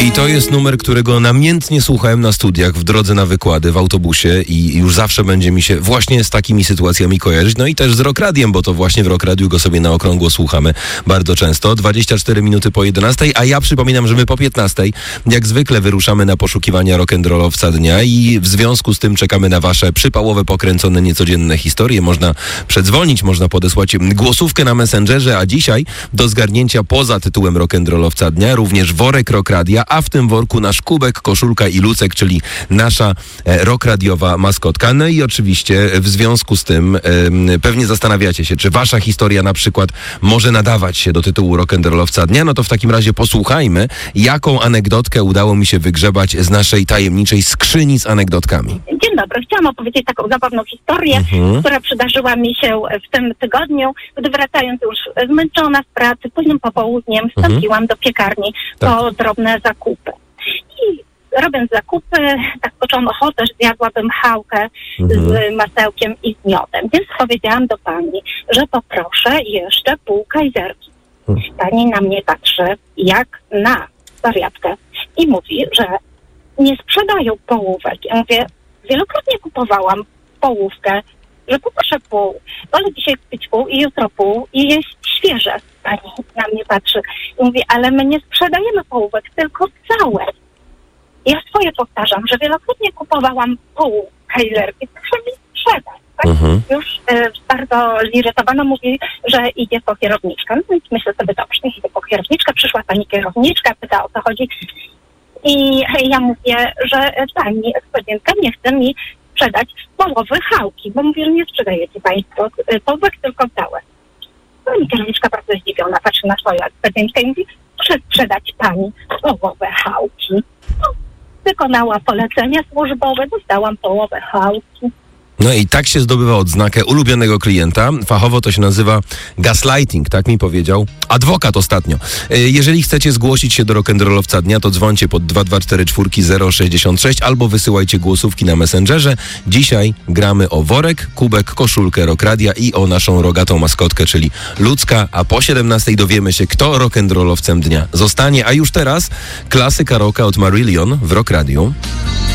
I to jest numer, którego namiętnie słuchałem na studiach, w drodze na wykłady, w autobusie i już zawsze będzie mi się właśnie z takimi sytuacjami kojarzyć. No i też z Rock Radiem, bo to właśnie w Rock Radiu go sobie na okrągło słuchamy bardzo często. 24 minuty po 11, a ja przypominam, że my po 15 jak zwykle wyruszamy na poszukiwania rock'n'rollowca dnia i w związku z tym czekamy na wasze przypałowe, pokręcone, niecodzienne historie. Można przedzwonić, można podesłać głosówkę na Messengerze, a dzisiaj do zgarnięcia poza tytułem rock'n'rollowca dnia również worek Rock Radia, a w tym worku nasz kubek, koszulka i Lucek, czyli nasza rockradiowa maskotka. No i oczywiście w związku z tym pewnie zastanawiacie się, czy wasza historia na przykład może nadawać się do tytułu rock'n'rollowca dnia. No to w takim razie posłuchajmy, jaką anegdotkę udało mi się wygrzebać z naszej tajemniczej skrzyni z anegdotkami. Dzień dobry. Chciałam opowiedzieć taką zabawną historię, która przydarzyła mi się w tym tygodniu, gdy wracając już zmęczona z pracy, późnym popołudniem wstąpiłam do piekarni po drobne zakupy. I robiąc zakupy, tak poczułam ochotę, że zjadłabym chałkę z masełkiem i z miodem. Więc powiedziałam do pani, że poproszę jeszcze pół kajzerki. Pani na mnie patrzy jak na wariatkę i mówi, że nie sprzedają połówek. Ja mówię, wielokrotnie kupowałam połówkę, że poproszę pół. Wolę dzisiaj kupić pół i jutro pół i jeść świeże. Pani na mnie patrzy i mówi, ale my nie sprzedajemy połówek, tylko całe. Ja swoje powtarzam, że wielokrotnie kupowałam pół kajzerki, proszę mi sprzedać. Tak? Już bardzo zirytowana mówi, że idzie po kierowniczkę. No więc myślę sobie, dobrze, idę po kierowniczkę. Przyszła pani kierowniczka, pyta, o co chodzi. I ja mówię, że pani ekspedientka nie chce mi sprzedać połowy chałki, bo mówię, że nie sprzedajecie państwo połówek, tylko całe. No i kierowniczka bardzo zdziwiona patrzy na swoją ekspedientkę i mówi, proszę sprzedać pani połowę chałki. No, wykonała polecenie służbowe, dostałam połowę chałki. No i tak się zdobywa odznakę ulubionego klienta. Fachowo to się nazywa gaslighting, tak mi powiedział adwokat ostatnio. Jeżeli chcecie zgłosić się do rock'n'rollowca dnia, to dzwońcie pod 2244 066 albo wysyłajcie głosówki na Messengerze. Dzisiaj gramy o worek, kubek, koszulkę Rock Radia i o naszą rogatą maskotkę, czyli Lucka, a po 17 dowiemy się, kto rock'n'rollowcem dnia zostanie. A już teraz klasyka rocka od Marillion w Rock Radiu.